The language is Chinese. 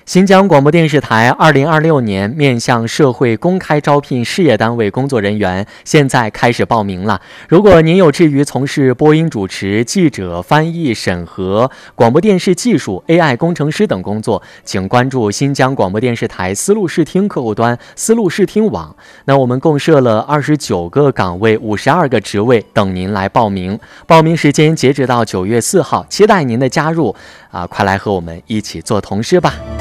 新疆广播电视台2026年面向社会公开招聘事业单位工作人员，现在开始报名了。如果您有志于从事播音主持、记者、翻译、审核、广播电视技术、AI 工程师等工作，请关注新疆广播电视台丝路视听客户端丝路视听网。那我们共设了29个岗位、52个职位等您来报名。报名时间截止到9月4号，期待您的加入快来和我们一起做同事吧。